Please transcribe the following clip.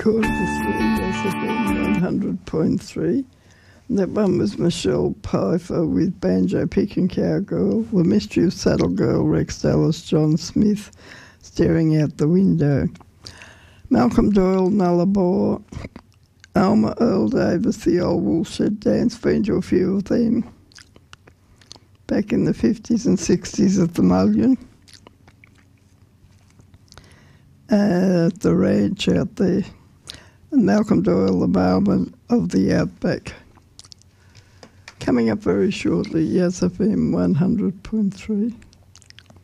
Yes, FM 100.3. That one was Michelle Pfeiffer with Banjo Picking Cowgirl, The Mystery of Saddle Girl, Rex Dallas, John Smith, Staring Out the Window. Malcolm Doyle, Nullarbor, Alma Earl Davis, The Old Woolshed Dance, been to a few of them. Back in the 50s and 60s at the Mullion. At the ranch out there. And Malcolm Doyle, the Mailman of the Outback. Coming up very shortly, Yes FM 100.3.